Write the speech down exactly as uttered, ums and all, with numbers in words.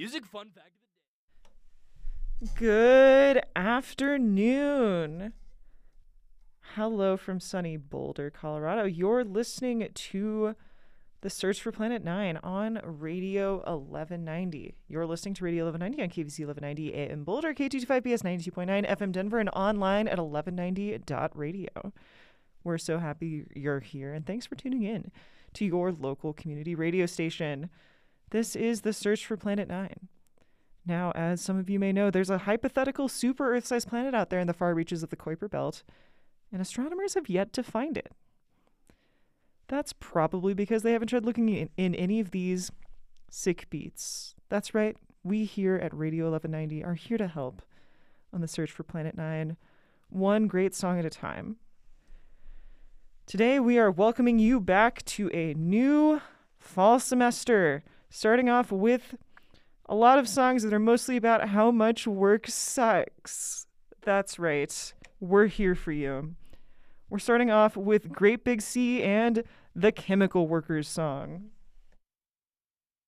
music fun fact of the day. Good afternoon. Hello from sunny Boulder, Colorado. You're listening to The Search for Planet Nine on Radio eleven ninety. You're listening to Radio eleven ninety on K V C eleven ninety A M Boulder, K two twenty-five B S ninety-two point nine F M Denver, and online at eleven ninety dot radio. We're so happy you're here, and thanks for tuning in to your local community radio station. This is The Search for Planet Nine. Now, as some of you may know, there's a hypothetical super Earth-sized planet out there in the far reaches of the Kuiper Belt, and astronomers have yet to find it. That's probably because they haven't tried looking in, in any of these sick beats. That's right, we here at Radio eleven ninety are here to help on the search for Planet Nine, one great song at a time. Today we are welcoming you back to a new fall semester, starting off with a lot of songs that are mostly about how much work sucks. That's right, we're here for you. We're starting off with Great Big Sea and the Chemical Workers song.